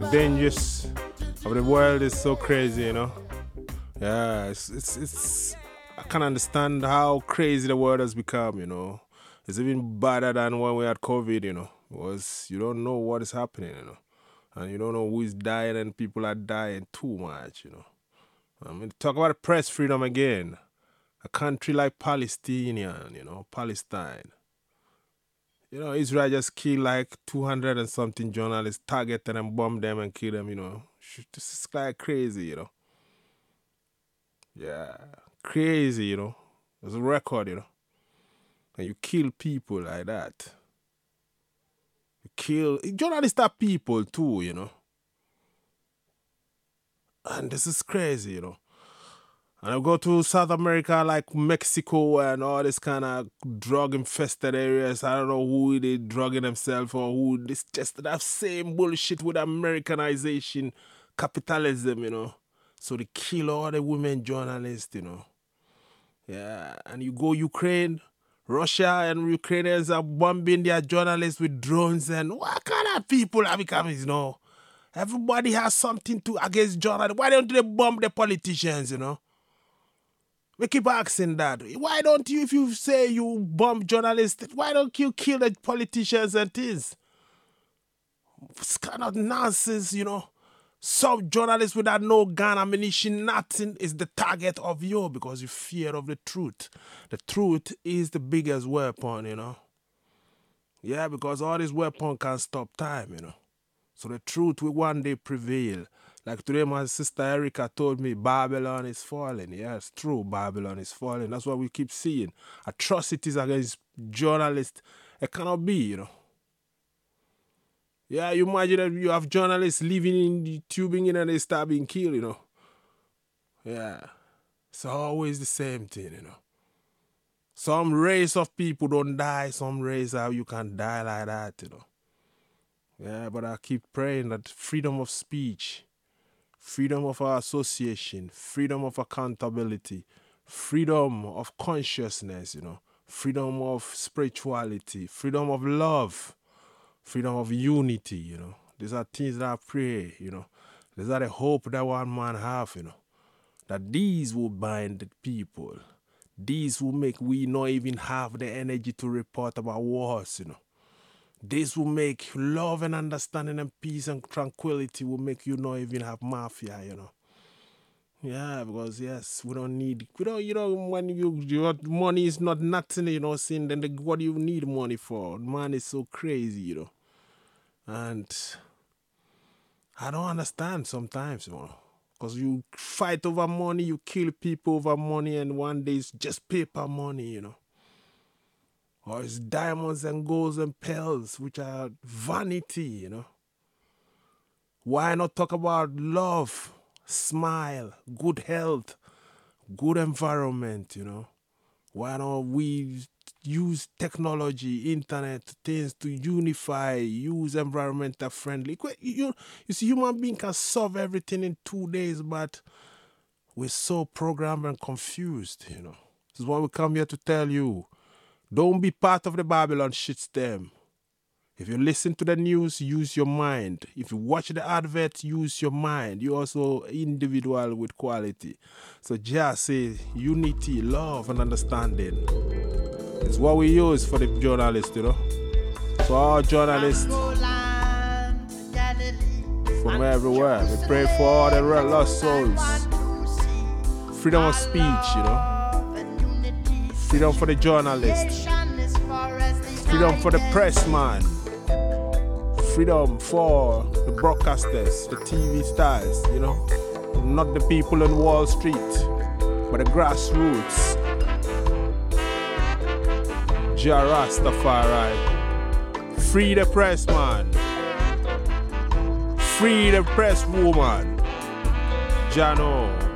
Dangerous of the world is so crazy, you know. Yeah, it's I can understand how crazy the world has become, you know. It's even badder than when we had COVID, you know, because you don't know what is happening, you know, and you don't know who is dying, and people are dying too much, you know. I mean, talk about press freedom again. A country like Palestinian, you know, Palestine. You know, Israel just killed like 200 and something journalists, targeted and bombed them and killed them, you know. This is like crazy, you know. Yeah, crazy, you know. There's a record, you know. And you kill people like that. You kill journalists are people too, you know. And this is crazy, you know. And I go to South America like Mexico and all this kind of drug infested areas. I don't know who they drugging themselves or who. It's just that same bullshit with Americanization, capitalism, you know. So they kill all the women journalists, you know. Yeah, and you go Ukraine, Russia and Ukrainians are bombing their journalists with drones, and what kind of people are becoming, you know? Everybody has something to against journalists. Why don't they bomb the politicians, you know? We keep asking that. Why don't you, if you say you bomb journalists, why don't you kill the politicians and things? It's kind of nonsense, you know. Some journalists without no gun, ammunition, nothing is the target of you because you fear of the truth. The truth is the biggest weapon, you know. Yeah, because all this weapon can't stop time, you know. So the truth will one day prevail. Like today, my sister Erica told me Babylon is falling. Yeah, it's true. Babylon is falling. That's what we keep seeing. Atrocities against journalists. It cannot be, you know. Yeah, you imagine that you have journalists living in the tubing in and they start being killed, you know. Yeah. It's always the same thing, you know. Some race of people don't die. Some race how you can die like that, you know. Yeah, but I keep praying that freedom of speech, freedom of our association, freedom of accountability, freedom of consciousness, you know, freedom of spirituality, freedom of love, freedom of unity, you know. These are things that I pray, you know. These are the hope that one man have, you know. That these will bind the people. These will make we not even have the energy to report about wars, you know. This will make love and understanding and peace and tranquility will make you not even have mafia, you know. Yeah, because yes, we don't, you know, when your money is not nothing, you know, saying then what do you need money for? Man is so crazy, you know. And I don't understand sometimes, you know. Because you fight over money, you kill people over money, and one day it's just paper money, you know. Or it's diamonds and golds and pearls, which are vanity, you know. Why not talk about love, smile, good health, good environment, you know? Why don't we use technology, internet, things to unify, use environmental friendly? You see, human being can solve everything in 2 days, but we're so programmed and confused, you know. This is why we come here to tell you. Don't be part of the Babylon shitstorm. If you listen to the news, use your mind. If you watch the adverts, use your mind. You're also individual with quality. So just say unity, love, and understanding. It's what we use for the journalists, you know. For all journalists from everywhere. We pray for all the lost souls. Freedom of speech, you know. Freedom for the journalists. Freedom for the press man. Freedom for the broadcasters, the TV stars, you know. Not the people on Wall Street, but the grassroots. Jah Rastafari. Free the press man. Free the press woman. Jano.